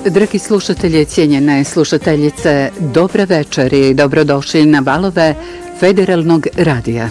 Dragi slušatelji, cijenjene slušateljice, dobra večer i dobrodošli na valove Federalnog radija.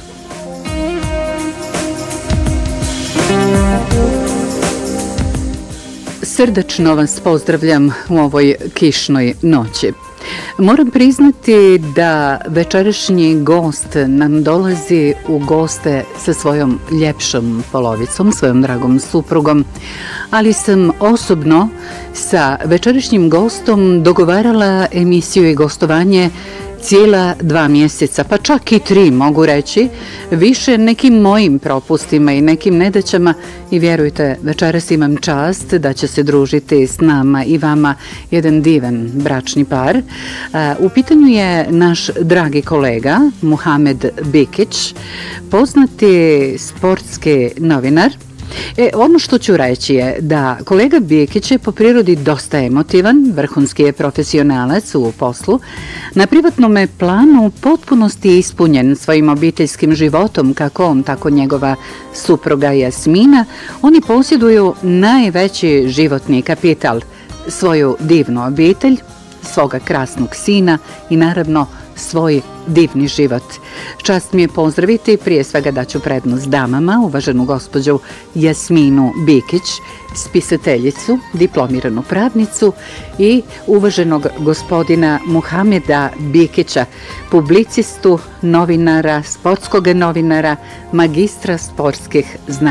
Srdačno vas pozdravljam u ovoj kišnoj noći. Moram priznati da večerašnji gost nam dolazi u goste sa svojom ljepšom polovicom, svojom dragom suprugom, ali sam osobno sa večerašnjim gostom dogovarala emisiju i gostovanje cijela 2 mjeseca, pa čak i 3 mogu reći, više nekim mojim propustima i nekim nedaćama i vjerujte, večeras imam čast da će se družiti s nama i vama jedan divan bračni par. U pitanju je naš dragi kolega Muhamed Bikić, poznati sportski novinar. Ono što ću reći je da kolega Bikić je po prirodi dosta emotivan, vrhunski je profesionalac u poslu, na privatnom je planu u potpunosti ispunjen svojim obiteljskim životom, kako on, tako njegova supruga Jasmina. Oni posjeduju najveći životni kapital, svoju divnu obitelj, svoga krasnog sina i naravno svoj divni život. Čast mi je pozdraviti, prije svega daću prednost damama, uvaženu gospođu Jasminu Bikić, spisateljicu, diplomiranu pravnicu i uvaženog gospodina Muhameda Bikića, publicistu, novinara, sportskog novinara, magistra sportskih znanosti.